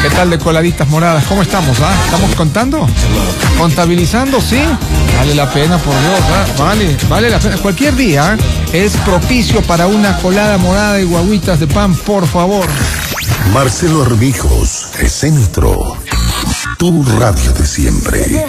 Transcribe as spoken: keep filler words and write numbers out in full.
¿Qué tal de coladitas moradas? ¿Cómo estamos? ¿Ah? ¿Estamos contando? ¿Contabilizando? Sí. Vale la pena, por Dios. ¿Ah? Vale, vale la pena. Cualquier día ¿eh? es propicio para una colada morada de guaguitas de pan, por favor. Marcelo Armijos, el centro. Tu radio de siempre.